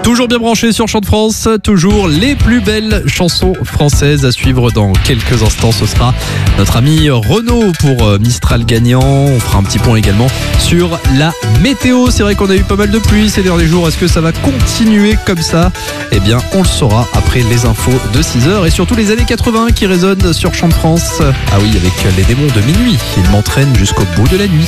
Toujours bien branché sur Chant de France, toujours les plus belles chansons françaises à suivre dans quelques instants. Ce sera notre ami Renaud pour Mistral gagnant. On fera un petit point également sur la météo. C'est vrai qu'on a eu pas mal de pluie ces derniers jours. Est-ce que ça va continuer comme ça? Eh bien, on le saura après les infos de 6h et surtout les années 80 qui résonnent sur Chant de France. Ah oui, avec les démons de minuit. Ils m'entraînent jusqu'au bout de la nuit.